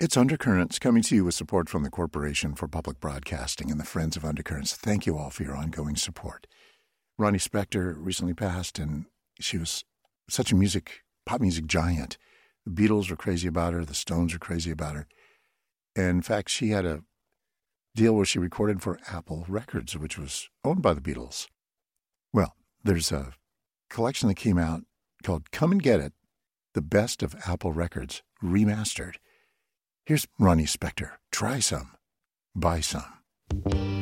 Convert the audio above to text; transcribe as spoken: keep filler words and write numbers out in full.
It's Undercurrents, coming to you with support from the Corporation for Public Broadcasting and the Friends of Undercurrents. Thank you all for your ongoing support. Ronnie Spector recently passed, and she was such a music, pop music giant. The Beatles were crazy about her. The Stones were crazy about her. And in fact, she had a deal where she recorded for Apple Records, which was owned by the Beatles. Well, there's a collection that came out called Come and Get It, the best of Apple Records remastered. Here's Ronnie Spector. Try some. Buy some.